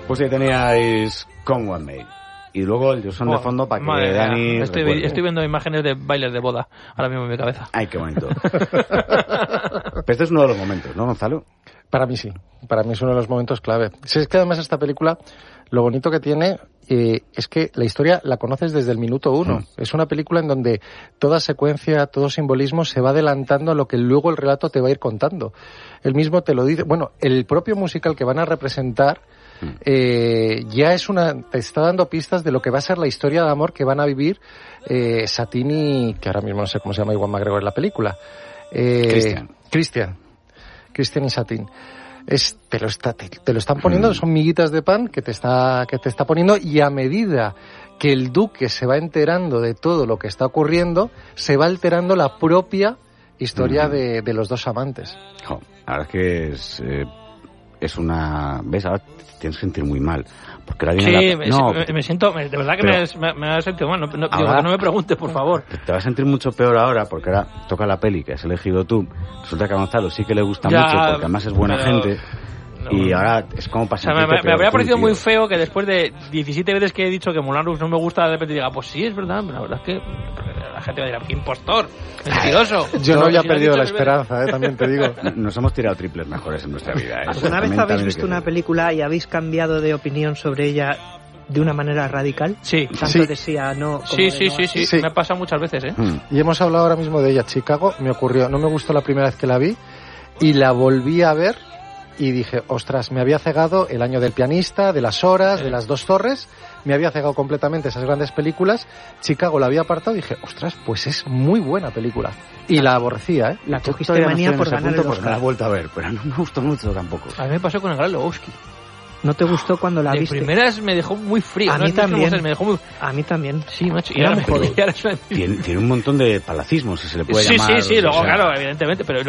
Pues ahí teníais Come What May. Y luego el son de fondo para que Dani... Estoy viendo imágenes de bailes de boda ahora mismo en mi cabeza. Ay, qué bonito. Pero este es uno de los momentos, ¿no, Gonzalo? Para mí sí. Para mí es uno de los momentos clave. Si es que además esta película, lo bonito que tiene es que la historia la conoces desde el minuto 1. Es una película en donde toda secuencia, todo simbolismo se va adelantando a lo que luego el relato te va a ir contando. Él mismo te lo dice. Bueno, el propio musical que van a representar ya te está dando pistas de lo que va a ser la historia de amor que van a vivir Satine y, que ahora mismo no sé cómo se llama Iwan McGregor en la película. Christian y Satine. Te lo están poniendo, son miguitas de pan que te está poniendo, y a medida que el duque se va enterando de todo lo que está ocurriendo, se va alterando la propia historia de los dos amantes. Ahora es que es una... ¿Ves? Ahora te tienes que sentir muy mal. Porque ahora viene me siento... De verdad que me ha sentido mal. No me preguntes, por favor. Te vas a sentir mucho peor ahora, porque ahora toca la peli que has elegido tú. Resulta que a Gonzalo sí que le gusta mucho, porque además es buena gente. Y ahora es como pasar. Me habría parecido muy feo que después de 17 veces que he dicho que Moulin Rouge no me gusta, de repente diga, pues sí, es verdad, pero la verdad es que la gente va a decir, qué impostor, mentiroso. Yo no había perdido la esperanza, también te digo. Nos hemos tirado triples mejores en nuestra vida. ¿Alguna vez habéis visto una película y habéis cambiado de opinión sobre ella de una manera radical? Sí. Tanto de sí a no. Sí. Me ha pasado muchas veces, Y hemos hablado ahora mismo de ella. Chicago me ocurrió, no me gustó la primera vez que la vi y la volví a ver. Y dije, ostras, me había cegado El año del pianista, de Las horas, de Las dos torres, me había cegado completamente esas grandes películas. Chicago la había apartado y dije, ostras, pues es muy buena película. Y la aborrecía, La cogiste manía por ganar el Oscar. No la he vuelto a ver, pero no me gustó mucho tampoco. A mí me pasó con El Gran Lebowski. ¿No te gustó cuando la viste? De primeras me dejó muy frío. A mí también. A mí también. Sí, macho. Y ahora tiene un montón de palacismos, si se le puede llamar. Sí, luego, claro, evidentemente. Pero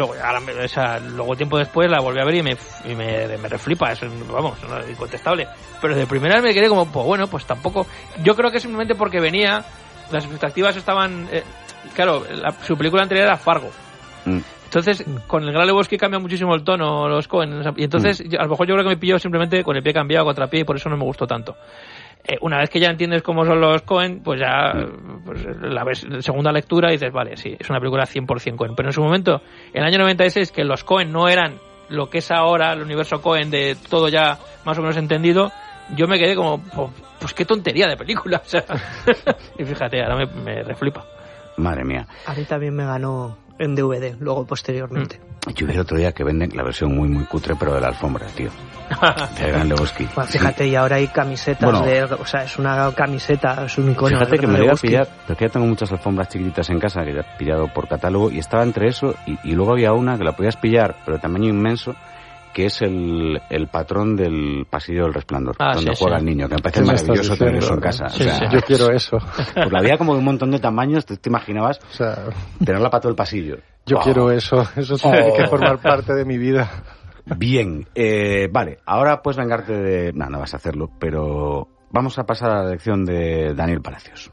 luego tiempo después la volví a ver y me reflipa. Eso, vamos, no es incontestable. Pero de primeras me quedé como, pues bueno, pues tampoco. Yo creo que simplemente porque venía, las expectativas estaban. Claro, su película anterior era Fargo. Entonces, con El Gran Lebowski cambia muchísimo el tono, los Coen. Y entonces, a lo mejor yo creo que me pilló simplemente con el pie cambiado, contrapié, y por eso no me gustó tanto. Una vez que ya entiendes cómo son los Coen, pues ya la ves en segunda lectura y dices, vale, sí, es una película 100% Coen. Pero en su momento, en el año 96, que los Coen no eran lo que es ahora el universo Coen de todo ya más o menos entendido, yo me quedé como, pues qué tontería de película. O sea, y fíjate, ahora me reflipa. Madre mía. A mí también me ganó en DVD, luego posteriormente. Yo vi el otro día que venden la versión muy muy cutre, pero de la alfombra, tío. De Gran Lebowski. Bueno, fíjate, y ahora hay camisetas o sea, es una camiseta, es un icono. Fíjate que me lo iba a pillar, porque ya tengo muchas alfombras chiquititas en casa que ya he pillado por catálogo, y estaba entre eso y luego había una que la podías pillar, pero de tamaño inmenso, que es el patrón del Pasillo del Resplandor, donde juega el niño, que me parece maravilloso tener eso en casa. Yo quiero eso. Pues la había como de un montón de tamaños, te imaginabas tenerla para todo el pasillo. Yo quiero eso tiene que formar parte de mi vida. Bien, vale, ahora puedes vengarte de... No vas a hacerlo, pero vamos a pasar a la lección de Daniel Palacios.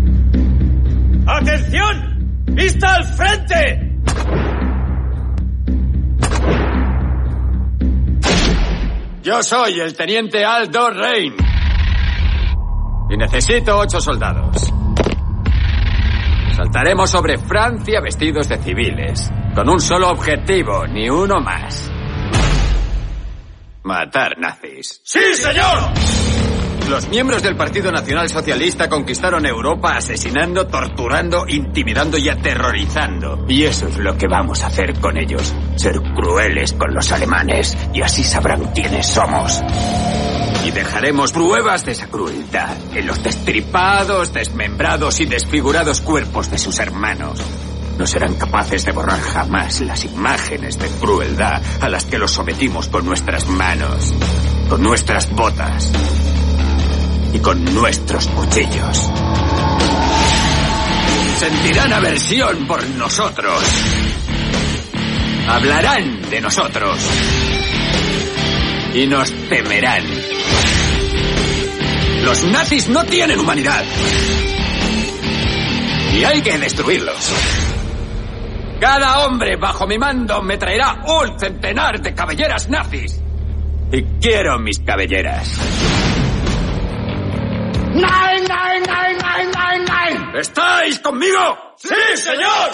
¡Atención! ¡Vista al frente! Yo soy el teniente Aldo Rain y necesito 8 soldados. Saltaremos sobre Francia vestidos de civiles, con un solo objetivo, ni uno más. Matar nazis. ¡Sí, señor! Los miembros del Partido Nacional Socialista conquistaron Europa asesinando, torturando, intimidando y aterrorizando. Y eso es lo que vamos a hacer con ellos. Ser crueles con los alemanes, y así sabrán quiénes somos. Y dejaremos pruebas de esa crueldad en los destripados, desmembrados y desfigurados cuerpos de sus hermanos. No serán capaces de borrar jamás las imágenes de crueldad a las que los sometimos con nuestras manos, con nuestras botas y con nuestros cuchillos. Sentirán aversión por nosotros. Hablarán de nosotros. Y nos temerán. Los nazis no tienen humanidad. Y hay que destruirlos. Cada hombre bajo mi mando me traerá un centenar de cabelleras nazis. Y quiero mis cabelleras. ¿Estáis conmigo? ¡Sí, señor!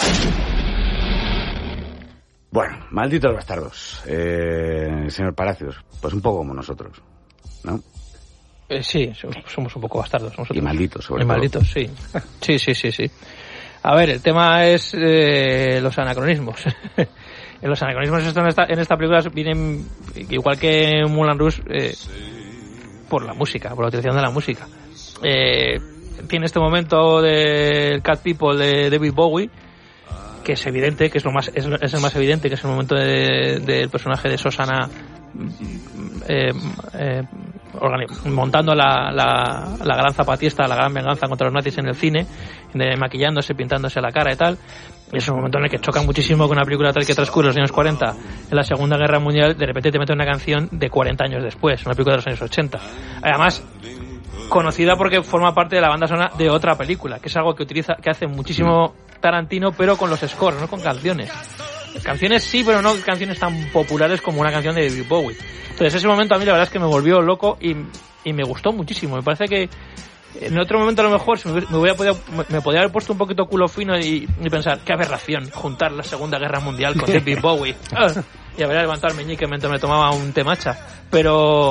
Bueno, malditos bastardos. Señor Palacios, pues un poco como nosotros, ¿no? Sí, somos un poco bastardos nosotros. Y malditos, sobre todo. Malditos, sí. Sí. A ver, el tema es los anacronismos. En los anacronismos en esta película vienen, igual que en Moulin Rouge, por la música, por la utilización de la música. Tiene este momento del Cat People de David Bowie, que es evidente, que es el más evidente, que es el momento del personaje de Shosanna montando la gran zapatista, la gran venganza contra los nazis en el cine, maquillándose, pintándose la cara y tal. Y es un momento en el que choca muchísimo con una película tal que transcurre los años 40 en la Segunda Guerra Mundial. De repente te mete una canción de 40 años después, una película de los años 80. Además, conocida porque forma parte de la banda sonora de otra película, que es algo que hace muchísimo Tarantino, pero con los scores, no con canciones. Canciones sí, pero no canciones tan populares como una canción de David Bowie. Entonces ese momento a mí la verdad es que me volvió loco y me gustó muchísimo. Me parece que en otro momento a lo mejor me podría haber puesto un poquito culo fino y pensar, qué aberración juntar la Segunda Guerra Mundial con David Bowie. Y habría levantado el meñique mientras me tomaba un té matcha. Pero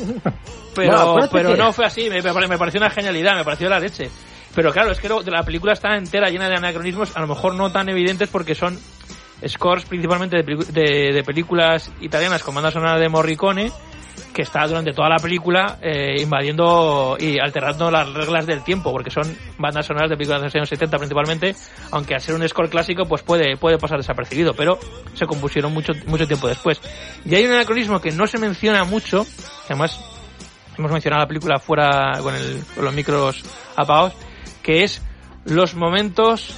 no fue así. Me pareció una genialidad, me pareció la leche. Pero claro, es que la película está entera llena de anacronismos, a lo mejor no tan evidentes porque son scores principalmente de películas italianas con banda sonora de Morricone, que está durante toda la película invadiendo y alterando las reglas del tiempo, porque son bandas sonoras de películas de los años 70 principalmente, aunque al ser un score clásico pues puede pasar desapercibido, pero se compusieron mucho tiempo después. Y hay un anacronismo que no se menciona mucho, que además hemos mencionado la película fuera con los micros apagados, que es los momentos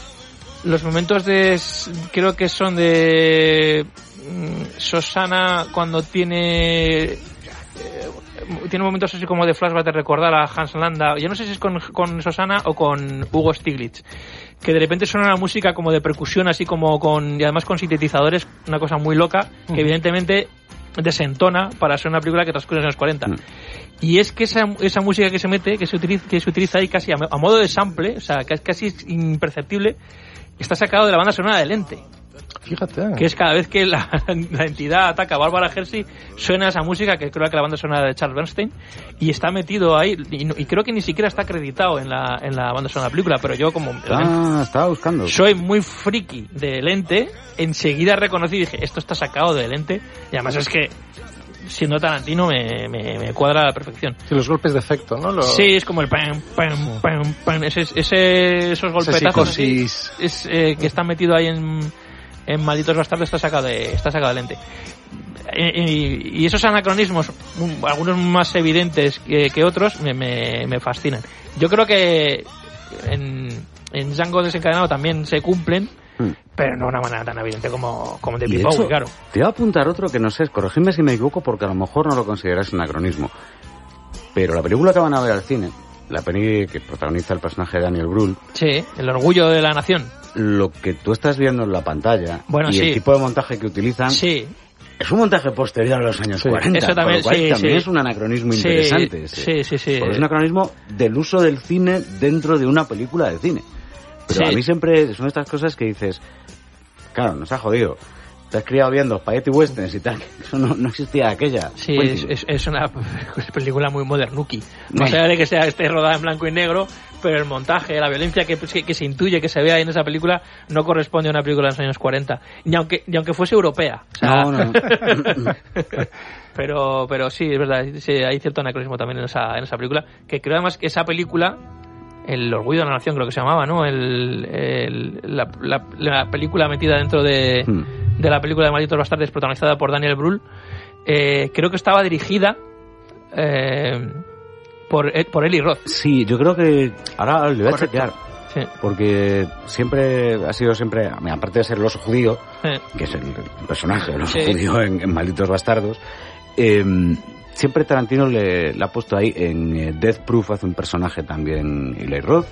creo que son de Shosanna cuando tiene momentos así como de flashback de recordar a Hans Landa. Yo no sé si es con Shosanna o con Hugo Stiglitz, que de repente suena una música como de percusión así como y además con sintetizadores, una cosa muy loca que evidentemente desentona para ser una película que transcurre en los 40. Y es que esa música que se mete, que se utiliza ahí casi a modo de sample, o sea, casi es imperceptible, está sacado de la banda sonora de Lente. Fíjate. Que es cada vez que la entidad ataca a Barbara Hershey, suena esa música, que creo que la banda sonora de Charles Bernstein, y está metido ahí, y creo que ni siquiera está acreditado en la banda sonora de la película, pero yo como estaba buscando. Soy muy friki de Lente, enseguida reconocí y dije, esto está sacado de Lente, y además es que siendo Tarantino me cuadra a la perfección. Sí, los golpes de efecto, ¿no? Sí, es como el pam, pam, pam, pam, esos golpetazos así, que están metidos ahí en Malditos Bastardos, está sacado de Lente. Y esos anacronismos, algunos más evidentes que otros, me fascinan. Yo creo que en Django Desencadenado también se cumplen, pero no de una manera tan evidente como David Bowie, claro. Te voy a apuntar otro que no sé, corregidme si me equivoco, porque a lo mejor no lo consideras anacronismo. Pero la película que van a ver al cine, la peli que protagoniza el personaje de Daniel Brühl. Sí, El orgullo de la nación. Lo que tú estás viendo en la pantalla y sí, el tipo de montaje que utilizan, sí, es un montaje posterior a los años 40. Eso también, por lo cual también es un anacronismo interesante. Sí. Porque es un anacronismo del uso del cine dentro de una película de cine. Pero a mí siempre son estas cosas que dices, claro, nos ha jodido. Te has criado viendo spaghetti westerns y tal. Eso no existía aquella. Sí, es una película muy modernuki. Más allá de que esté rodada en blanco y negro, pero el montaje, la violencia que se intuye, que se ve ahí en esa película, no corresponde a una película de los años 40. Ni aunque fuese europea. O sea, no. pero sí, es verdad. Sí, hay cierto anacronismo también en esa película. Que creo además que esa película, El orgullo de la nación creo que se llamaba, ¿no? La película metida dentro de la película de Malditos Bastardos, protagonizada por Daniel Brühl, creo que estaba dirigida por Eli Roth. Sí, yo creo que ahora le voy a chequear. Sí. Porque ha sido siempre, aparte de ser el oso judío, que es el personaje del oso judío en Malditos Bastardos, siempre Tarantino le ha puesto ahí. En Death Proof hace un personaje también Eli Roth.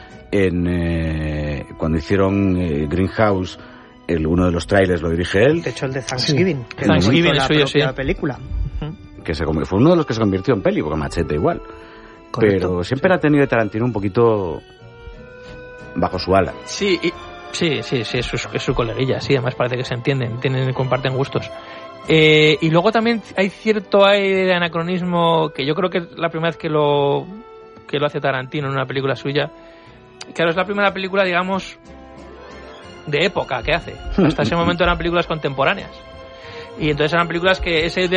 Cuando hicieron Greenhouse, uno de los trailers lo dirige él. De hecho, el de Thanksgiving, que Thanksgiving es suyo, la película. Que fue uno de los que se convirtió en peli, porque Machete igual. Correcto. pero siempre ha tenido Tarantino un poquito bajo su ala. Sí, es su coleguilla, sí, además parece que se entienden, comparten gustos. Y luego también hay cierto aire de anacronismo, que yo creo que es la primera vez que lo hace Tarantino en una película suya. Claro, es la primera película, digamos, de época que hace. Hasta ese momento eran películas contemporáneas. Y entonces eran películas que ese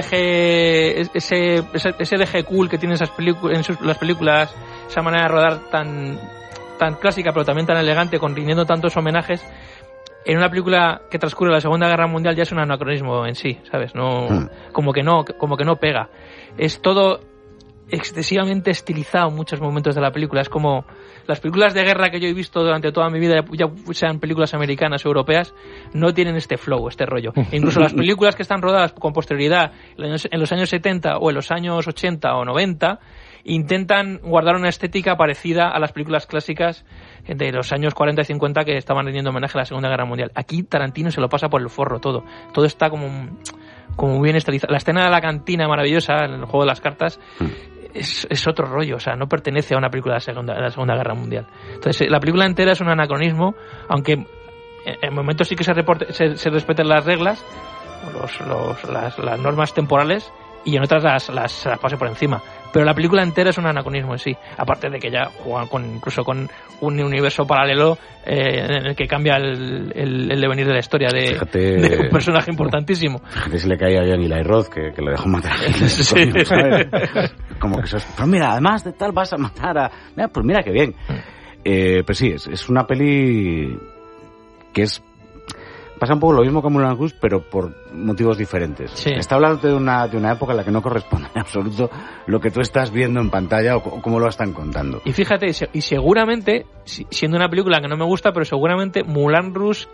deje cool que tienen las películas, esa manera de rodar tan clásica pero también tan elegante, rindiendo tantos homenajes, en una película que transcurre la Segunda Guerra Mundial ya es un anacronismo en sí, ¿sabes? Como que no pega. Es todo excesivamente estilizado en muchos momentos de la película. Es como las películas de guerra que yo he visto durante toda mi vida, ya sean películas americanas o europeas, no tienen este flow, este rollo. Incluso las películas que están rodadas con posterioridad en los años 70 o en los años 80 o 90 intentan guardar una estética parecida a las películas clásicas de los años 40 y 50 que estaban rindiendo homenaje a la Segunda Guerra Mundial. Aquí Tarantino se lo pasa por el forro todo. Todo está como bien estilizado. La escena de la cantina maravillosa en el juego de las cartas es otro rollo, o sea, no pertenece a una película de la Segunda Guerra Mundial. Entonces, la película entera es un anacronismo, aunque en momentos sí que se respeten las reglas, las normas temporales, y en otras las pase por encima. Pero la película entera es un anacronismo en sí, aparte de que ya juegan incluso con un universo paralelo en el que cambia el devenir de la historia de un personaje importantísimo. Fíjate si le caía a Johnny Eli Roth, que lo dejó matar. Sí. Como que pero mira, además de tal vas a matar a... Mira, pues mira qué bien. Pues sí, es una peli que pasa un poco lo mismo que Moulin Rouge, pero por motivos diferentes. Sí. Está hablando de una época en la que no corresponde en absoluto lo que tú estás viendo en pantalla o cómo lo están contando. Y fíjate, y seguramente, siendo una película que no me gusta, pero seguramente Moulin Rouge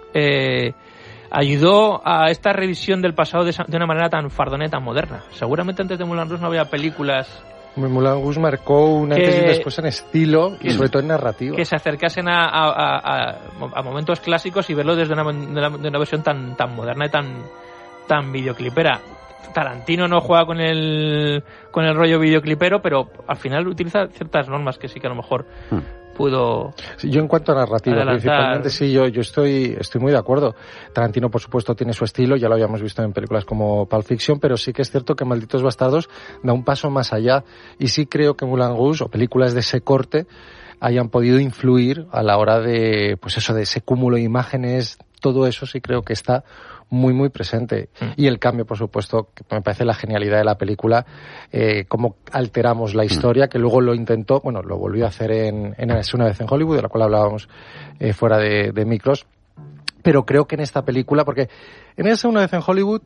ayudó a esta revisión del pasado de una manera tan fardona y tan moderna. Seguramente antes de Moulin Rouge no había películas... Moulin Rouge marcó un antes y un después en estilo y sobre todo en narrativa. Que se acercasen a momentos clásicos y verlo desde una versión tan moderna y tan videoclipera. Tarantino no juega con el rollo videoclipero, pero al final utiliza ciertas normas que sí que a lo mejor pudo... Sí, yo en cuanto a narrativa, principalmente sí, yo estoy muy de acuerdo. Tarantino, por supuesto, tiene su estilo, ya lo habíamos visto en películas como Pulp Fiction, pero sí que es cierto que Malditos Bastardos da un paso más allá, y sí creo que Moulin Rouge o películas de ese corte hayan podido influir a la hora de, pues eso, de ese cúmulo de imágenes. Todo eso sí creo que está muy, muy presente. Y el cambio, por supuesto, que me parece la genialidad de la película, cómo alteramos la historia, que luego lo volvió a hacer en Es una vez en Hollywood, de la cual hablábamos fuera de micros. Pero creo que en esta película, porque en Es una vez en Hollywood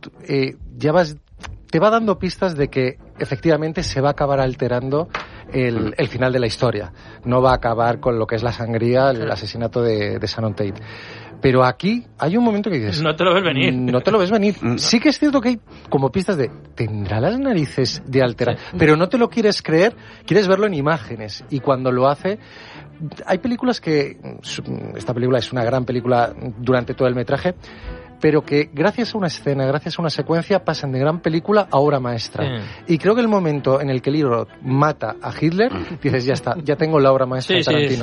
te va dando pistas de que efectivamente se va a acabar alterando el final de la historia. No va a acabar con lo que es la sangría, el asesinato de Shannon Tate. Pero aquí hay un momento que dices... No te lo ves venir. No te lo ves venir. Sí que es cierto que hay como pistas de... ¿Tendrá las narices de alterar? Sí. Pero no te lo quieres creer, quieres verlo en imágenes. Y cuando lo hace... Hay películas que... Esta película es una gran película durante todo el metraje, pero que gracias a una escena, gracias a una secuencia, pasan de gran película a obra maestra. Y creo que el momento en el que Lee Roth mata a Hitler, dices, ya está, ya tengo la obra maestra de Tarantino.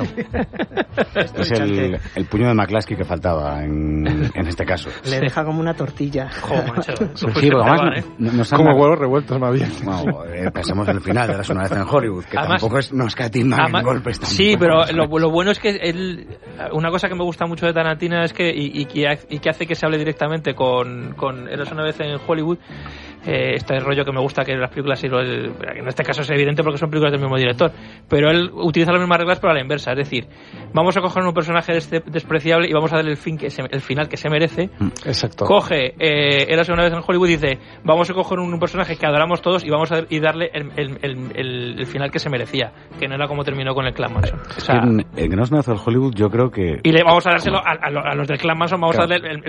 Es el puño de McCluskey que faltaba en este caso. Le deja como una tortilla. Macho. Sí, además como huevos revueltos, más bien. No, pensemos en el final de Una vez en Hollywood, que además, tampoco no escatima en golpes. Sí, pero lo bueno es que una cosa que me gusta mucho de Tarantino es que, y que hace que se hable directamente con Eras una vez en Hollywood, este rollo que me gusta, que las películas, en este caso es evidente porque son películas del mismo director, pero él utiliza las mismas reglas pero a la inversa, es decir, vamos a coger un personaje despreciable y vamos a darle el final que se merece. Exacto. Coge Eras una vez en Hollywood y dice, vamos a coger un personaje que adoramos todos y vamos a darle el final que se merecía, que no era como terminó con el Clan Manson. O sea, en Eras una vez en Hollywood yo creo que... Y le vamos a dárselo a los del Clan Manson, vamos a darle el final que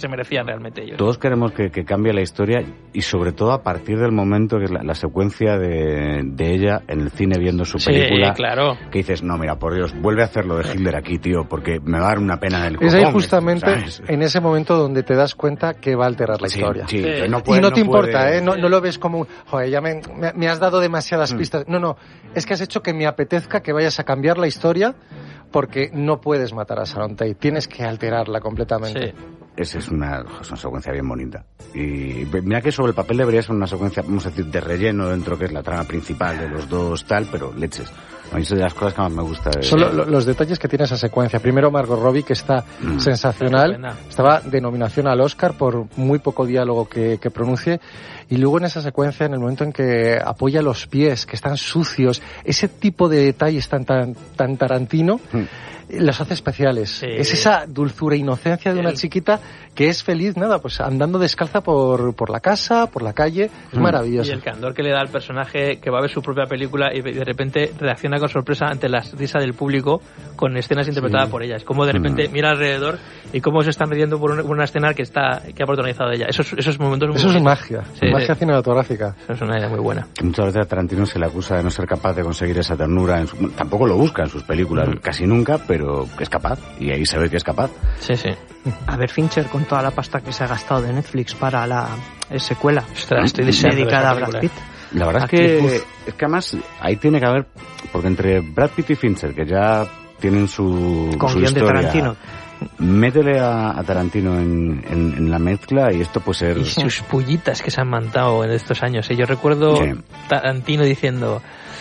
se merecían realmente ellos. Todos queremos que cambie la historia y sobre todo a partir del momento que es la secuencia de ella en el cine viendo su película. Sí, claro. Que dices, no, mira, por Dios, vuelve a hacer lo de Hitler aquí, tío, porque me va a dar una pena en el cojón. Es ahí justamente ¿sabes? en ese momento donde te das cuenta que va a alterar la historia. Sí, Sí. no puede, Y no te importa, puede... ¿eh? No lo ves como un, joder, ya me has dado demasiadas pistas. No, es que has hecho que me apetezca que vayas a cambiar la historia porque no puedes matar a Sharon Tate, tienes que alterarla completamente. Sí. Esa es una secuencia bien bonita. Y mira que sobre el papel debería ser una secuencia, vamos a decir, de relleno dentro que es la trama principal de los dos tal, pero leches. A mí es de las cosas que más me gusta. Son los detalles que tiene esa secuencia. Primero Margot Robbie, que está sensacional. Estupenda. Estaba de nominación al Oscar por muy poco diálogo que pronuncie. Y luego en esa secuencia, en el momento en que apoya los pies, que están sucios, ese tipo de detalles tan Tarantino, los hace especiales. Sí. Es esa dulzura e inocencia de una chiquita que es feliz, nada, pues andando descalza por la casa, por la calle. Es maravilloso. Y el candor que le da al personaje que va a ver su propia película y de repente reacciona con sorpresa ante la risa del público con escenas interpretadas por ella. Es como de repente mira alrededor y cómo se están riendo por una escena que ha protagonizado ella. Esos momentos muy Eso es bonitos. magia, Sí, magia cinematográfica. Eso es una idea muy buena. Que muchas veces a Tarantino se le acusa de no ser capaz de conseguir esa ternura. Tampoco lo busca en sus películas, casi nunca, pero es capaz. Y ahí se ve que es capaz. Sí, sí. A ver, Fincher, con toda la pasta que se ha gastado de Netflix para la secuela Ostras, estoy deseando dedicada a ver esa Brad película. Pitt. La verdad Aquí, es que además ahí tiene que haber, porque entre Brad Pitt y Fincher, que ya tienen su con su guión de historia, Tarantino. métele a Tarantino en la mezcla y esto puede ser... Y sus pullitas que se han mandado en estos años. Yo recuerdo Sí. Tarantino diciendo...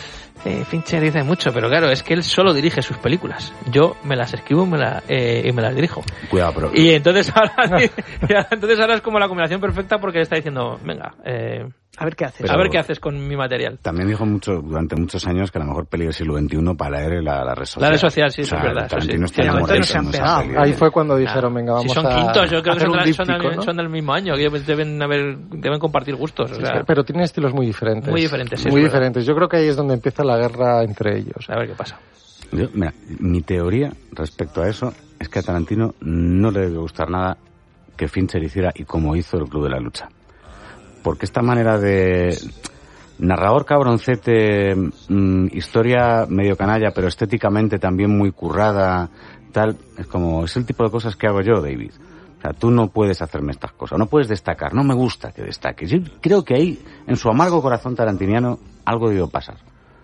Fincher dice mucho, pero claro, es que él solo dirige sus películas. Yo me las escribo y me las dirijo. Cuidado, pero... Y entonces ahora es como la combinación perfecta porque le está diciendo, venga, A ver qué haces. a ver qué haces con mi material. También dijo durante muchos años que la mejor peli del siglo XXI para él era la red social. La red social, sí, O sea, eso es verdad, eso Tarantino sí. está Sí, enamoradísimo se han de esa pegado. peli. Ahí fue cuando dijeron, venga, vamos Si son a quintos, yo creo que hacer un díptico, ¿no? son del mismo año, que deben compartir gustos. O sea, Pero tienen estilos muy diferentes. Muy diferentes, sí, Muy es verdad. diferentes. Yo creo que ahí es donde empieza la guerra entre ellos. a ver qué pasa. Mira, mi teoría respecto a eso es que a Tarantino no le debe gustar nada que Fincher hiciera y como hizo el Club de la Lucha. Porque esta manera de... narrador cabroncete, historia medio canalla, pero estéticamente también muy currada, tal, es el tipo de cosas que hago yo, David. O sea, tú no puedes hacerme estas cosas, no puedes destacar, no me gusta que destaques. Yo creo que ahí, en su amargo corazón tarantiniano, algo debió pasar.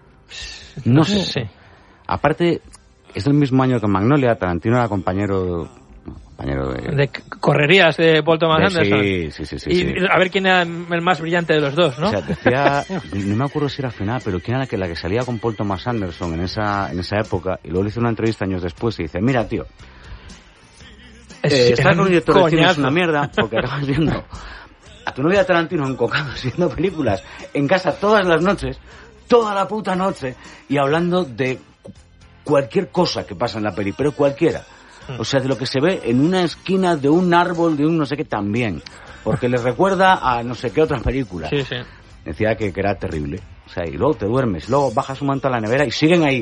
No sé. Sí. Aparte, es el mismo año que Magnolia, Tarantino era compañero de... De correrías de Paul Thomas Anderson. Sí. Y a ver quién era el más brillante de los dos, ¿no? O sea, decía, no me acuerdo si era final, pero quién era la que salía con Paul Thomas Anderson en esa época, y luego le hizo una entrevista años después y dice, mira, tío, estás con un director de cine, es una mierda, porque acabas viendo a tu novia Tarantino encocado haciendo películas en casa todas las noches, toda la puta noche, y hablando de cualquier cosa que pasa en la peli, pero cualquiera. O sea, de lo que se ve en una esquina de un árbol, de un no sé qué también. Porque les recuerda a no sé qué otra película. Sí, sí. Decía que era terrible. O sea, y luego te duermes, luego bajas un manto a la nevera y siguen ahí.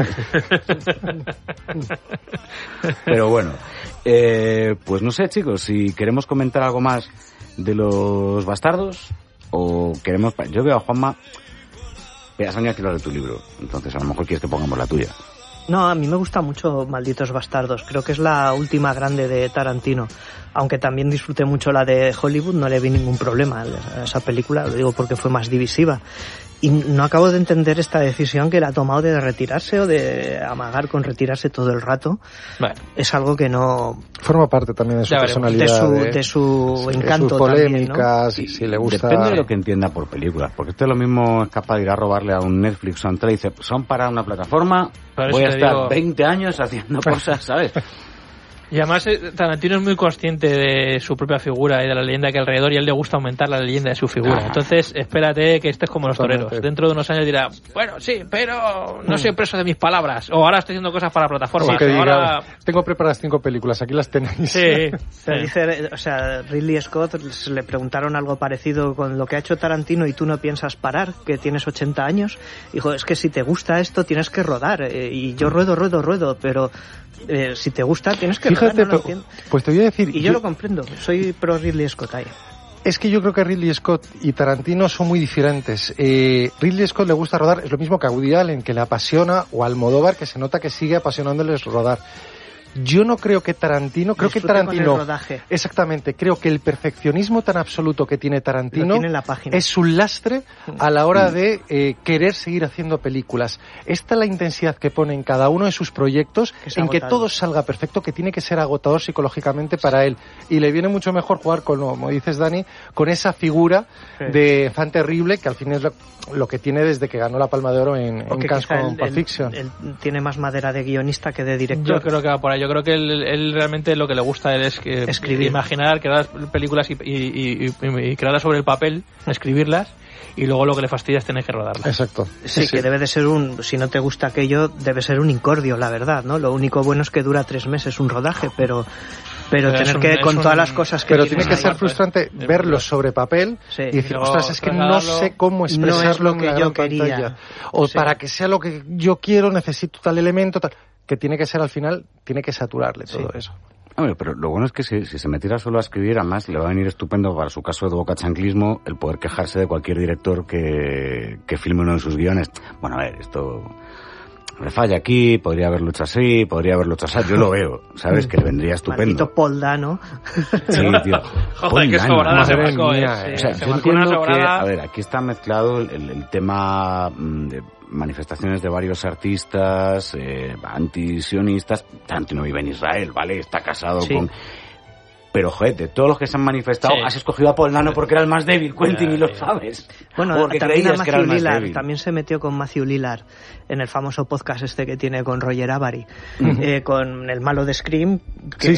Pero bueno, pues no sé, chicos, si queremos comentar algo más de Los Bastardos o queremos... Yo veo a Juanma... Has añadido que lo de tu libro, entonces a lo mejor quieres que pongamos la tuya. No, a mí me gusta mucho Malditos Bastardos. Creo que es la última grande de Tarantino. Aunque también disfruté mucho la de Hollywood, no le vi ningún problema a esa película, lo digo porque fue más divisiva. Y no acabo de entender esta decisión que él ha tomado de retirarse o de amagar con retirarse todo el rato. Bueno, Es algo que no... Forma parte también de su Ya veremos. personalidad. de su encanto sus también, polémicas, ¿no? y si le gusta... Depende de lo que entienda por películas, porque esto es lo mismo, es capaz de ir a robarle a un Netflix o a un tele y dice, son para una plataforma, Por eso voy a te estar digo- 20 años haciendo cosas, ¿sabes? y además Tarantino es muy consciente de su propia figura y de la leyenda que hay alrededor, y a él le gusta aumentar la leyenda de su figura. Entonces, espérate que estés como los Totalmente. toreros. Dentro de unos años dirá, bueno, sí, pero no soy preso de mis palabras. O ahora estoy haciendo cosas para plataformas. Que diga, Ahora... tengo preparadas 5 películas, aquí las tenéis. Sí, Pero sí. dice, o sea, Ridley Scott le preguntaron algo parecido con lo que ha hecho Tarantino y tú no piensas parar, que tienes 80 años. Dijo, es que si te gusta esto tienes que rodar. Y yo ruedo, pero si te gusta tienes que Fíjate, no lo entiendo. pues te voy a decir... Y yo lo comprendo, soy pro Ridley Scott ahí. Es que yo creo que Ridley Scott y Tarantino son muy diferentes. Ridley Scott le gusta rodar, es lo mismo que a Woody Allen, que le apasiona, o a Almodóvar, que se nota que sigue apasionándoles rodar. Yo no creo que Tarantino, creo que Tarantino, con el rodaje. Exactamente, creo que el perfeccionismo tan absoluto que tiene Tarantino tiene en la página. es un lastre a la hora de querer seguir haciendo películas. Esta es la intensidad que pone en cada uno de sus proyectos, en que todo salga perfecto, que tiene que ser agotador psicológicamente para él. Y le viene mucho mejor jugar con, como dices Dani, con esa figura de fan terrible, que al fin es lo que tiene desde que ganó la Palma de Oro en Cannes con Pulp Fiction. Él tiene más madera de guionista que de director. Yo creo que va por ahí. Yo creo que él realmente lo que le gusta es que escribir, imaginar, crear películas y crearlas sobre el papel, escribirlas, y luego lo que le fastidia es tener que rodarlas. Exacto. Sí, que debe de ser si no te gusta aquello, debe ser un incordio, la verdad, ¿no? Lo único bueno es que dura 3 meses un rodaje, pero tener que, con todas las cosas que... Pero tiene que ser frustrante verlo sobre papel y decir, ostras, es que no sé cómo expresarlo en la gran pantalla. O para que sea lo que yo quiero, necesito tal elemento, tal... Que tiene que ser al final, tiene que saturarle todo eso. Hombre, pero lo bueno es que si se metiera solo a escribir, además le va a venir estupendo para su caso de bocachanclismo el poder quejarse de cualquier director que filme uno de sus guiones. Bueno, a ver, esto me falla aquí, podría haberlo hecho así, podría haberlo hecho así. Yo lo veo, ¿sabes? Que le vendría estupendo. Maldito Paul Dano. Sí, tío. Joder, qué sobrada se marcó, o sea, yo entiendo que, a ver, aquí está mezclado el tema de manifestaciones de varios artistas antisionistas. Tarantino vive en Israel, ¿vale? Está casado con... Pero, joder, de todos los que se han manifestado, has escogido a Paul Dano porque era el más débil, Quentin, y lo sabes. Bueno, porque también a creías que era el más Lillard, débil. también se metió con Matthew Lillard en el famoso podcast este que tiene con Roger Avary, con el malo de Scream. Que,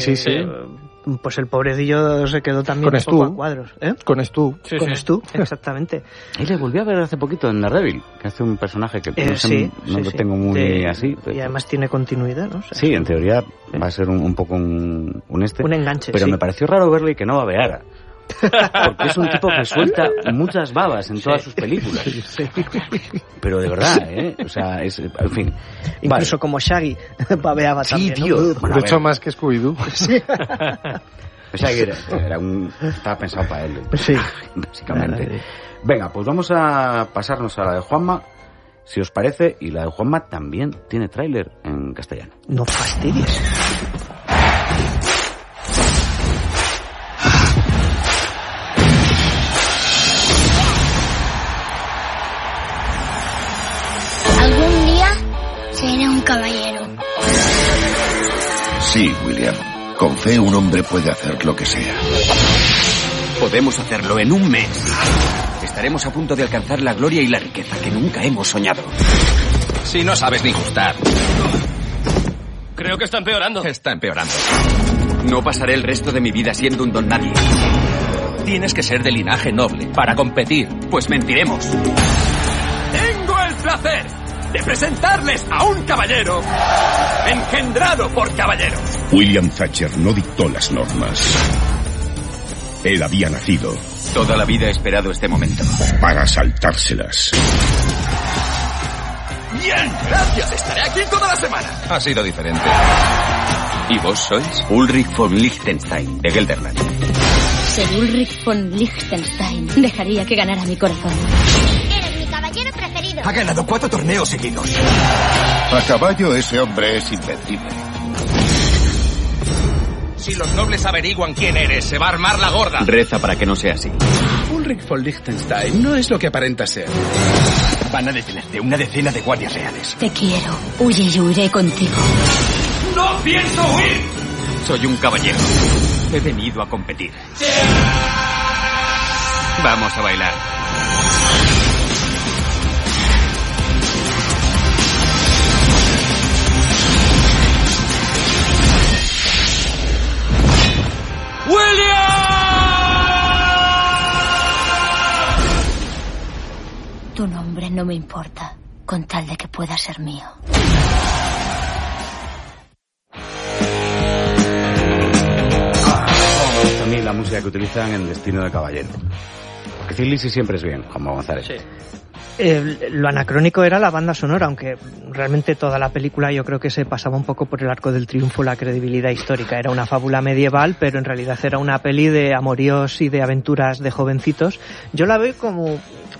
pues el pobrecillo se quedó también con un poco a cuadros. Con Stu. Con Stu, exactamente. Y le volví a ver hace poquito en Daredevil, que hace un personaje que no lo tengo muy así. Y además tiene continuidad, ¿no? O sea, sí, en teoría va a ser un poco un enganche, pero me pareció raro verle y que no babeara. Porque es un tipo que suelta muchas babas en todas sus películas. Pero de verdad, O sea, en fin. Incluso como Shaggy babeaba también, tío. ¿no? Bueno, de hecho, más que Scooby-Doo. O sea, estaba pensado para él. Sí. Básicamente. Venga, pues vamos a pasarnos a la de Juanma, si os parece, y la de Juanma también tiene tráiler en castellano. No fastidies. Algún día seré un caballero. Sí, William. Con fe un hombre puede hacer lo que sea. Podemos hacerlo en un mes. Estaremos a punto de alcanzar la gloria y la riqueza que nunca hemos soñado. Si no sabes ni gustar. Creo que está empeorando. Está empeorando. No pasaré el resto de mi vida siendo un don nadie. Tienes que ser de linaje noble para competir. Pues mentiremos. Tengo el placer de presentarles a un caballero engendrado por caballeros. William Thatcher no dictó las normas. Él había nacido. Toda la vida he esperado este momento. Para saltárselas. Bien, gracias. Estaré aquí toda la semana. Ha sido diferente. ¿Y vos sois? Ulrich von Liechtenstein, de Gelderland. Ser Ulrich von Liechtenstein. Dejaría que ganara mi corazón. Eres mi caballero preferido. Ha ganado 4 torneos seguidos. A caballo ese hombre es invencible. Si los nobles averiguan quién eres, se va a armar la gorda. Reza para que no sea así. Ulrich von Liechtenstein no es lo que aparenta ser. Van a detenerte una decena de guardias reales. Te quiero. Huye y huiré contigo. ¡No pienso huir! Soy un caballero. He venido a competir. Vamos a bailar. Tu nombre no me importa, con tal de que pueda ser mío. A mí la música que utilizan en Destino de Caballero. Porque Thin Lizzy siempre es bien, Juanma González. Sí. Lo anacrónico era la banda sonora, aunque realmente toda la película yo creo que se pasaba un poco por el arco del triunfo, la credibilidad histórica. Era una fábula medieval, pero en realidad era una peli de amoríos y de aventuras de jovencitos. Yo la veo como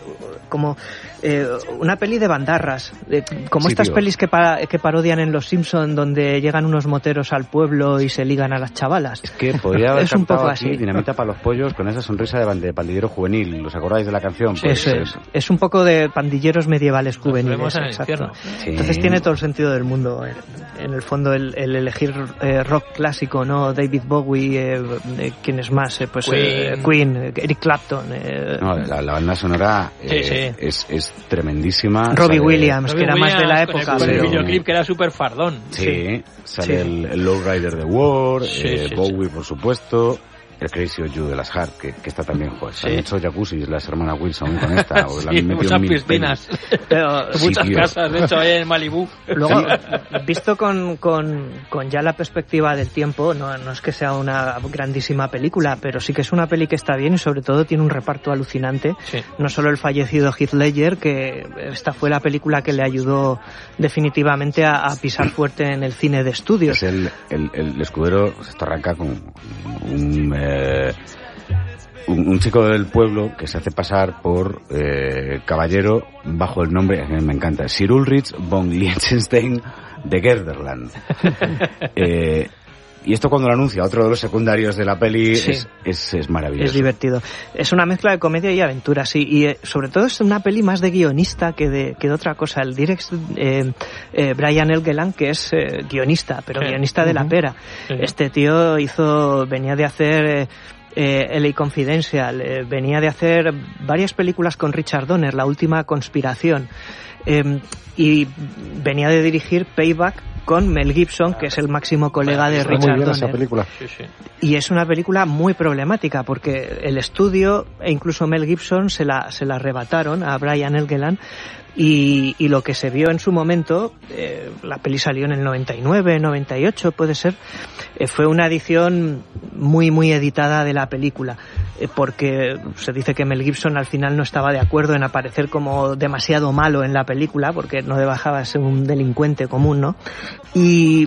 una peli de bandarras, como estas pelis que parodian en Los Simpson, donde llegan unos moteros al pueblo y se ligan a las chavalas. Es que podría haber un poco aquí así. Dinamita para los pollos con esa sonrisa de pandillero juvenil. ¿Os acordáis de la canción? Pues Eso es un poco de pandilleros medievales juveniles. Exacto. Sí. Entonces tiene todo el sentido del mundo. En el fondo el elegir rock clásico, ¿no? David Bowie, ¿quién es más? Queen, Eric Clapton. No, la banda sonora es tremendísima. Robbie Williams, que era más de la época. Con el videoclip que era súper fardón. Sí, sale el Lowrider de War, Bowie, por supuesto. El Crazy of You de las Heart, que está también, joder, se han hecho jacuzzis las hermanas Wilson con esta, o la han metido muchas piscinas, muchas casas, de hecho, ahí en Malibú. Luego, visto con ya la perspectiva del tiempo, no es que sea una grandísima película, pero sí que es una peli que está bien y sobre todo tiene un reparto alucinante. Sí. No solo el fallecido Heath Ledger, que esta fue la película que le ayudó definitivamente a pisar fuerte en el cine de estudios. Es el escudero, esto arranca con un chico del pueblo que se hace pasar por caballero bajo el nombre, a mí me encanta, Sir Ulrich von Liechtenstein de Gelderland. Y esto cuando lo anuncia otro de los secundarios de la peli es maravilloso. Es divertido. Es una mezcla de comedia y aventura, sí. Y sobre todo es una peli más de guionista que de otra cosa. El director Brian Helgeland, que es guionista, pero guionista de la pera. Este tío venía de hacer LA Confidential, venía de hacer varias películas con Richard Donner, La última conspiración. Y venía de dirigir Payback con Mel Gibson, que es el máximo colega de Richard muy bien Donner. Esa película. Y es una película muy problemática porque el estudio e incluso Mel Gibson se la arrebataron a Brian Helgeland. Y lo que se vio en su momento, la peli salió en el 99, 98 puede ser, fue una edición muy muy editada de la película, porque se dice que Mel Gibson al final no estaba de acuerdo en aparecer como demasiado malo en la película, porque no dejaba de ser un delincuente común, ¿no? Y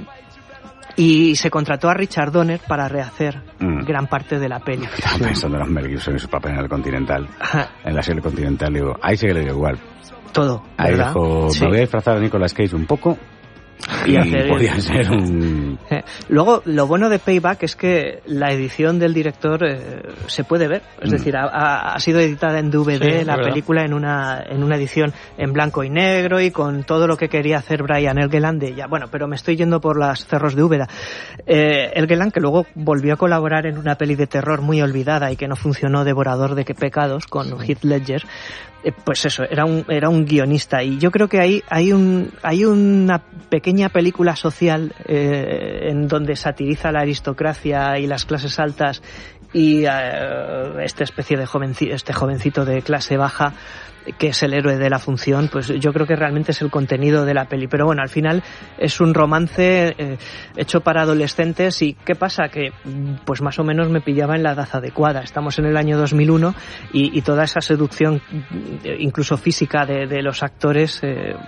se contrató a Richard Donner para rehacer gran parte de la peli. Estaba pensando en Mel Gibson y su papel en el Continental, en la serie Continental, digo, ahí sí que le dio igual. Todo, ahí ¿verdad? dijo, me voy a disfrazar a Nicolas Cage un poco y podía ser un... Luego, lo bueno de Payback es que la edición del director se puede ver, es decir, ha sido editada en DVD la película en una edición en blanco y negro y con todo lo que quería hacer Brian Helgeland de ella. Bueno, pero me estoy yendo por los cerros de Úbeda. Helgeland, que luego volvió a colaborar en una peli de terror muy olvidada y que no funcionó, Devorador de pecados, con Heath Ledger. Pues eso, era un guionista, y yo creo que hay una pequeña película social en donde satiriza la aristocracia y las clases altas y esta especie de jovencito de clase baja que es el héroe de la función. Pues yo creo que realmente es el contenido de la peli. Pero bueno, al final es un romance hecho para adolescentes. ¿Y qué pasa? Que pues más o menos me pillaba en la edad adecuada. Estamos en el año 2001 y toda esa seducción, incluso física, de los actores.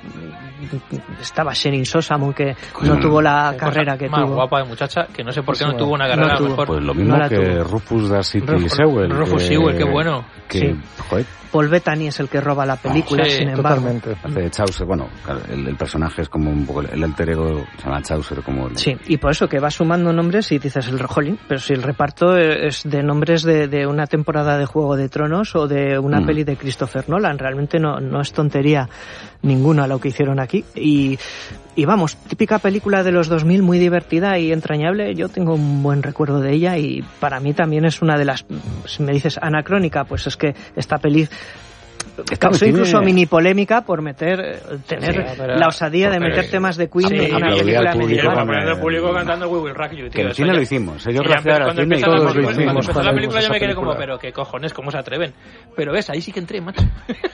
Estaba Sherin Sosamu, que no tuvo la carrera que más tuvo. Guapa de muchacha, que no sé por qué no tuvo una carrera mejor. Pues lo mismo que Rufus Sewell. Rufus Sewell, qué bueno. Joder. Paul Bettany es el que roba la película, sin embargo. Totalmente. Hace de Chaucer, bueno, el personaje es como un poco el alter ego, se llama Chaucer, como... Sí, y por eso que va sumando nombres y dices el Jolín, pero si el reparto es de nombres de una temporada de Juego de Tronos o de una peli de Christopher Nolan, realmente no es tontería ninguna lo que hicieron aquí. Y vamos, típica película de los 2000, muy divertida y entrañable. Yo tengo un buen recuerdo de ella y para mí también es una de las... Si me dices anacrónica, pues es que esta peli causó incluso mini polémica por tener la osadía de meter temas de Queen en una película medieval. El público cantando We Will Rock You, tío. Que en el cine lo hicimos. Yo gracias al cine todos lo hicimos. Cuando empezó la película yo me quedé como, pero qué cojones, cómo se atreven. Pero ves, ahí sí que entré, macho.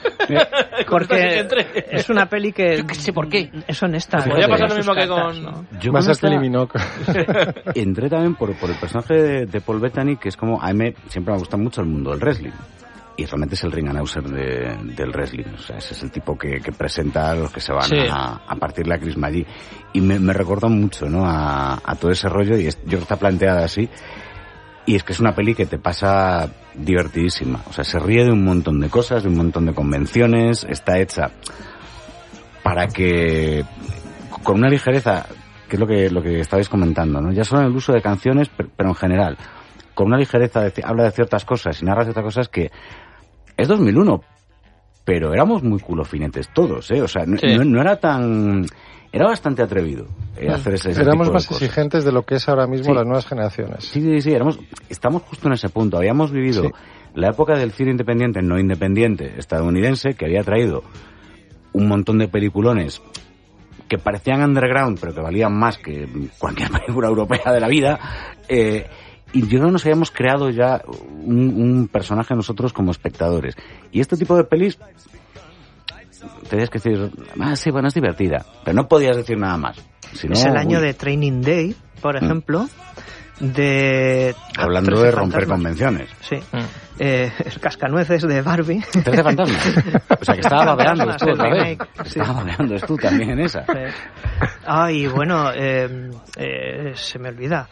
Porque es una peli que... Yo qué sé por qué. Es honesta. Podría pasar lo mismo que con... Más a Kylie Minogue. Entré también por el personaje de Paul Bettany, que es como... A mí siempre me ha gustado mucho el mundo del wrestling. y realmente es el ring announcer del wrestling. O sea, ese es el tipo que presenta a los que se van a partir la crisma allí. Y me recordó mucho, ¿no? A todo ese rollo, y yo creo que está planteada así. Y es que es una peli que te pasa divertidísima. O sea, se ríe de un montón de cosas, de un montón de convenciones. Está hecha para que, con una ligereza, que es lo que estabais comentando, ¿no? Ya solo en el uso de canciones, pero en general, con una ligereza, habla de ciertas cosas y narra ciertas cosas que es 2001, pero éramos muy culofinetes todos, ¿eh? O sea, no era tan... Era bastante atrevido hacer ese Éramos tipo más de cosas. exigentes de lo que es ahora mismo las nuevas generaciones. Sí, estamos justo en ese punto. Habíamos vivido la época del cine independiente, no independiente, estadounidense, que había traído un montón de peliculones que parecían underground, pero que valían más que cualquier película europea de la vida. Y yo creo que nos habíamos creado ya un personaje nosotros como espectadores. Y este tipo de pelis, tenías que decir, sí, bueno, es divertida, pero no podías decir nada más. Si no, es el año de Training Day, por ejemplo, hablando de romper convenciones. Sí. El Cascanueces de Barbie. ¿Tres de fantasmas? O sea, que estaba babeando tú otra vez. Estaba babeando tú también en esa. Y bueno, se me olvida.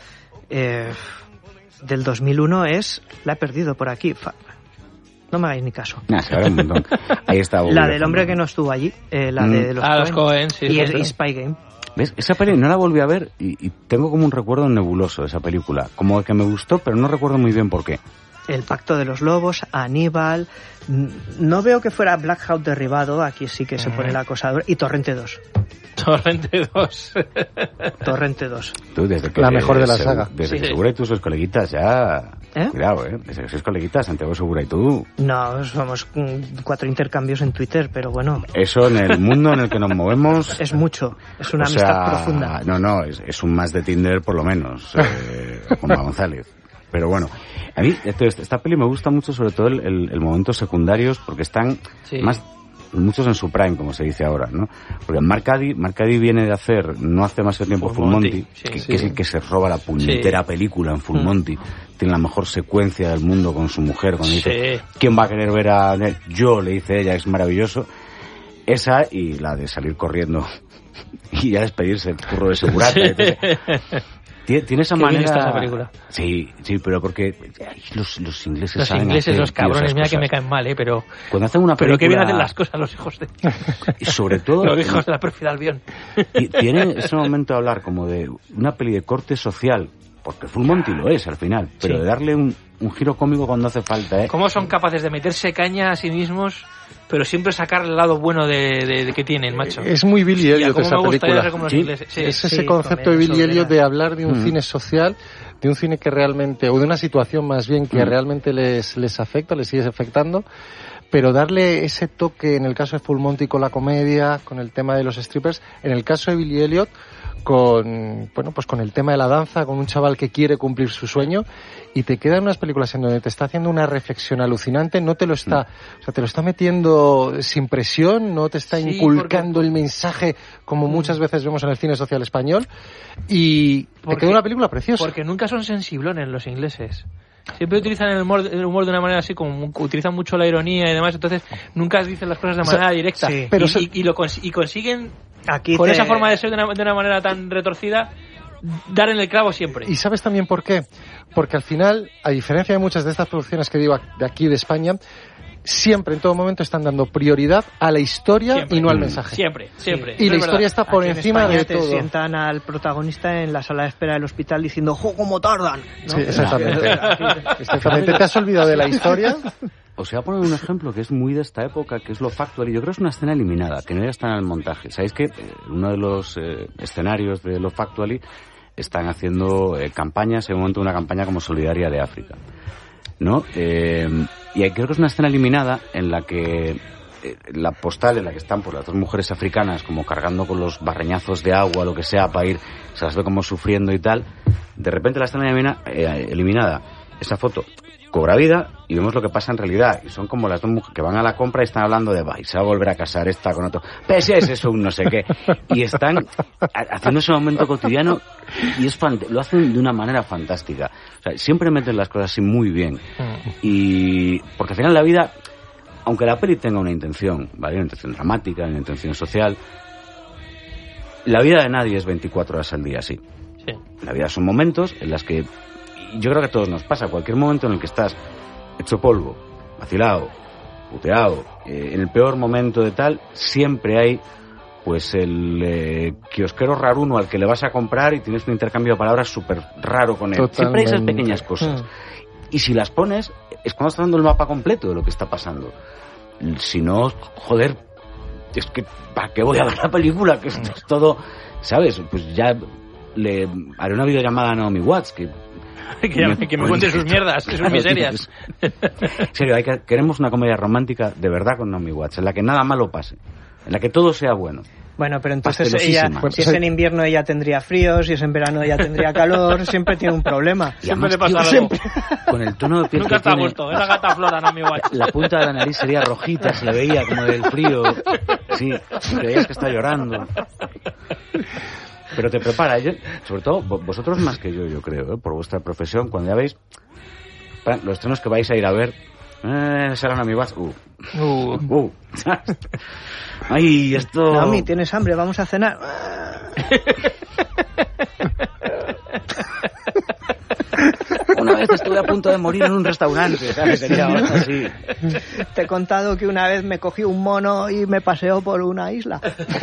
Del 2001 la he perdido por aquí. No me hagáis ni caso. Un montón. Ahí está. La del hombre que no estuvo allí, la de los Coen, y Spy Game. ¿Ves? Esa peli no la volví a ver y tengo como un recuerdo nebuloso de esa película. Como que me gustó, pero no recuerdo muy bien por qué. El Pacto de los Lobos, Aníbal... No veo que fuera Black Hawk derribado, aquí sí que se pone la cosa... Y Torrente 2. Torrente 2. Torrente 2. Tú, desde que la mejor de la saga. Desde que Segura y tú sois coleguitas ya... Cuidado, Desde que sois coleguitas, Santiago Segura y tú... No, somos 4 intercambios en Twitter, pero bueno... Eso en el mundo en el que nos movemos... Es mucho, es una amistad profunda. No, es un más de Tinder por lo menos, Juanma González. Pero bueno, a mí esta peli me gusta mucho, sobre todo el momentos secundarios, porque están muchos en su prime, como se dice ahora, ¿no? Porque Mark Addy viene de hacer, no hace más tiempo, Full Monty, que es el que se roba la puñetera película en Full Monty. Tiene la mejor secuencia del mundo con su mujer, cuando dice, ¿quién va a querer ver a él? Yo, le dice ella, es maravilloso. Esa y la de salir corriendo y ya despedirse el curro de segurata. Tiene esa manera... esa película. Sí, pero porque los ingleses los saben ingleses, hacer, los cabrones, mira cosas. que me caen mal, pero... Cuando hacen una película... Pero qué bien hacen las cosas los hijos de... Y sobre todo... los hijos de la pérfida Albión. Tiene ese momento de hablar como de una peli de corte social, porque Full Monty lo es al final, pero de darle un giro cómico cuando hace falta, ¿Cómo son capaces de meterse caña a sí mismos, pero siempre sacar el lado bueno de que tienen, macho? Es muy Billy Elliot esa película. Es ese concepto de Billy Elliot de hablar de un cine social, de un cine que realmente, o de una situación más bien que realmente les afecta, les sigue afectando, pero darle ese toque, en el caso de Full Monty con la comedia, con el tema de los strippers, en el caso de Billy Elliot con el tema de la danza, con un chaval que quiere cumplir su sueño, y te quedan unas películas en donde te está haciendo una reflexión alucinante, no te lo está, o sea, te lo está metiendo sin presión, no te está inculcando el mensaje como muchas veces vemos en el cine social español, y te queda una película preciosa. Porque nunca son sensiblones los ingleses. Siempre utilizan el humor de una manera así, como utilizan mucho la ironía y demás, entonces nunca dicen las cosas de manera directa. Sí. Pero y consiguen, aquí con esa forma de ser de una manera tan retorcida, dar en el clavo siempre. ¿Y sabes también por qué? Porque al final, a diferencia de muchas de estas producciones que digo de aquí de España, siempre, en todo momento, están dando prioridad a la historia y no al mensaje. Siempre. Y la historia está por encima de todo. Te sientan al protagonista en la sala de espera del hospital diciendo ¡jo, cómo tardan! ¿no? Sí, exactamente. ¿Te has olvidado de la historia? Os voy a poner un ejemplo que es muy de esta época, que es Lo Factual, y yo creo que es una escena eliminada, que no ya está en el montaje. ¿Sabéis que uno de los escenarios de Lo Factual están haciendo campañas, en un momento una campaña como solidaria de África, ¿no? Y creo que es una escena eliminada en la que la postal en la que están pues las dos mujeres africanas como cargando con los barreñazos de agua, lo que sea, para ir, se las ve como sufriendo y tal. De repente la escena eliminada esa foto cobra vida y vemos lo que pasa en realidad. Y son como las dos mujeres que van a la compra y están hablando de, y se va a volver a casar esta con otro. Pese es eso, un no sé qué. Y están haciendo ese momento cotidiano y lo hacen de una manera fantástica. O sea, siempre meten las cosas así muy bien. Y porque al final la vida, aunque la peli tenga una intención, ¿vale? Una intención dramática, una intención social, la vida de nadie es 24 horas al día, sí. La vida son momentos en las que yo creo que a todos nos pasa. Cualquier momento en el que estás hecho polvo, vacilado, puteado, en el peor momento de tal, siempre hay pues el kiosquero raruno al que le vas a comprar y tienes un intercambio de palabras súper raro con él. Totalmente. Siempre hay esas pequeñas cosas. Y si las pones, es cuando estás dando el mapa completo de lo que está pasando. Si no, joder, es que ¿para qué voy a ver la película? Que esto es todo, ¿sabes? Pues ya le haré una videollamada a Naomi Watts que me cuente sus mierdas, sus miserias. En serio, queremos una comedia romántica de verdad con Naomi Watts, en la que nada malo pase, en la que todo sea bueno. Bueno, pero entonces ella, si es en invierno ella tendría frío, si es en verano ella tendría calor, siempre tiene un problema. Siempre le pasa algo. Con el tono de piel nunca que está a gusto, es la gata flora, Naomi Watts. La punta de la nariz sería rojita, se le veía como del frío. Sí, creías que está llorando. Pero te prepara, sobre todo vosotros más que yo creo, por vuestra profesión, cuando ya veis los estrenos que vais a ir a ver, serán a mi Watts, ay, esto... Naomi, ¿tienes hambre? Vamos a cenar. Una vez estuve a punto de morir en un restaurante, ¿sabes? Sería así. Te he contado que una vez me cogí un mono y me paseó por una isla.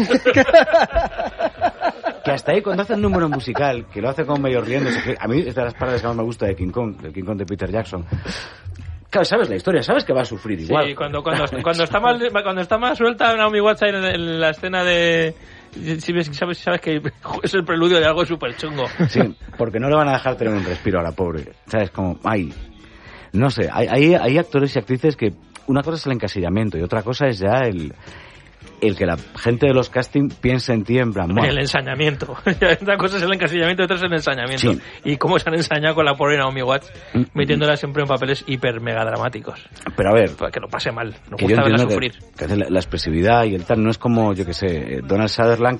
Que hasta ahí cuando hace el número musical, que lo hace con medio riéndose, que a mí es de las partes que más me gusta de King Kong, del King Kong de Peter Jackson. Claro, sabes la historia, sabes que va a sufrir igual. Sí, cuando está más suelta Naomi Watts ahí en la escena de... Sabes que es el preludio de algo súper chungo. Sí, porque no le van a dejar tener un respiro a la pobre. ¿Sabes? Como, no sé, hay actores y actrices que una cosa es el encasillamiento y otra cosa es ya el que la gente de los casting piense en ti en plan... El ensañamiento. Una cosa es el encasillamiento y otra es el ensañamiento. Sí. Y cómo se han ensañado con la pobre Naomi Watts, metiéndola siempre en papeles hiper mega dramáticos. Pero a ver... Para que lo pase mal. No gusta verla sufrir. Que la expresividad y el tal no es como, yo que sé, Donald Sutherland,